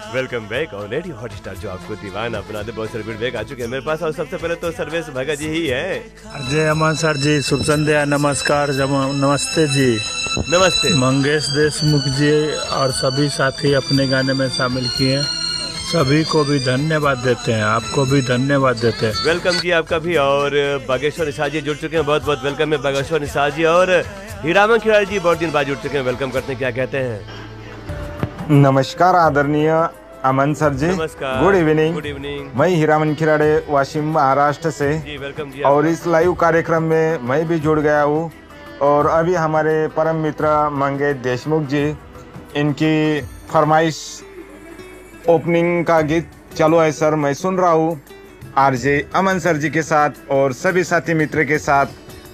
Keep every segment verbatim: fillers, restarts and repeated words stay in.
Welcome back on radio Hotstar, जो आपको दीवाना बना दे। बहुत सारे फीडबैक आ चुके हैं मेरे पास, और सबसे पहले तो सर्वेश भगत जी ही है। जय अमन सर जी, शुभ संध्या, नमस्कार, नमस्ते जी। नमस्ते। मंगेश देशमुख जी और सभी साथी अपने गाने में शामिल किए, सभी को भी धन्यवाद देते हैं, आपको भी धन्यवाद देते हैं। वेलकम जी आपका भी। और बागेश्वर निषाद जी जुड़ चुके हैं, बहुत बहुत वेलकम है बागेश्वर निषाद जी। और हीरामन खिलाड़ी जी बहुत दिन बाद जुड़ चुके हैं, वेलकम करते हैं। क्या कहते हैं? नमस्कार आदरणीय अमन सर जी, नमस्कार, गुड इवनिंग। Good evening. मैं हीरामन खिलाड़े वाशिम महाराष्ट्र से जी, वेलकम जी। और इस लाइव कार्यक्रम में मैं भी जुड़ गया हूँ। और अभी हमारे परम मित्र मंगेश देशमुख जी, इनकी फरमाइश ओपनिंग का गीत चलो है सर, मैं सुन रहा हूँ आरजे अमन सर जी के साथ और सभी साथी मित्र के साथ,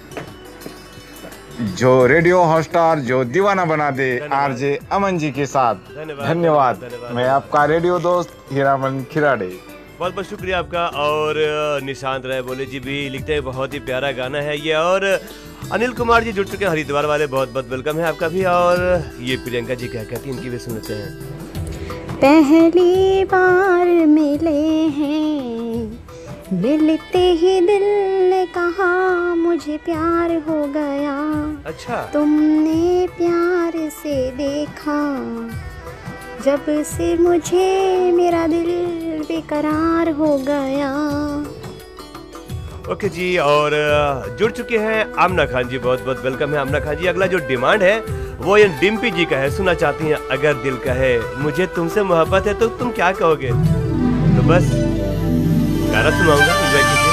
जो रेडियो हॉटस्टार जो दीवाना बना दे आरजे अमन जी के साथ। धन्यवाद, धन्यवाद, धन्यवाद। मैं आपका रेडियो दोस्त हीरामन खिलाड़े। बहुत बहुत शुक्रिया आपका। और निशांत राय बोले जी भी लिखते हैं, बहुत ही प्यारा गाना है ये। और अनिल कुमार जी जुड़ चुके हैं हरिद्वार वाले, बहुत बहुत वेलकम है आपका भी। और ये प्रियंका जी क्या कहती हैं, इनकी भी सुनते हैं। पहली बार मिले हैं, मिलते ही दिल ने कहा मुझे प्यार हो गया। अच्छा। तुमने प्यार से देखा, जब से मुझे मेरा दिल बेकरार हो गया। ओके जी। और जुड़ चुके हैं आमना खान जी, बहुत बहुत वेलकम है आमना खान जी। अगला जो डिमांड है वो ये डिम्पी जी का है, सुना चाहती हैं अगर दिल कहे मुझे तुमसे मोहब्बत है तो तुम क्या कहोगे। तो बस गाना सुनाऊंगा, एंजॉय कीजिए।